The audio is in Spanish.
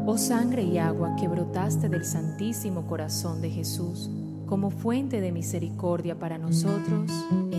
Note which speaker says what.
Speaker 1: Oh sangre y agua que brotaste del Santísimo Corazón de Jesús, como fuente de misericordia para nosotros,